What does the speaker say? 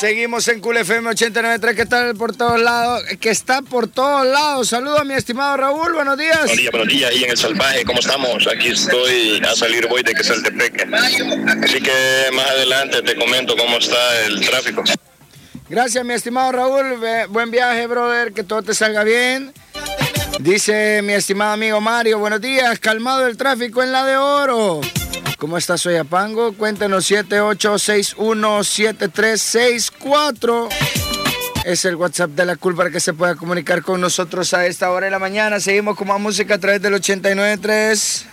Seguimos en Cool FM 89.3, que está por todos lados, Saludos a mi estimado Raúl, buenos días. Buenos días, y en El Salvaje, ¿cómo estamos? Aquí estoy a salir, voy de Quesaltepeque. Así que más adelante te comento cómo está el tráfico. Gracias, mi estimado Raúl, buen viaje, brother, que todo te salga bien. Dice mi estimado amigo Mario, buenos días, calmado el tráfico en la de Oro. ¿Cómo está Soyapango? Cuéntenos, 78617364. Es el WhatsApp de la Cool para que se pueda comunicar con nosotros a esta hora de la mañana. Seguimos con más música a través del 89.3.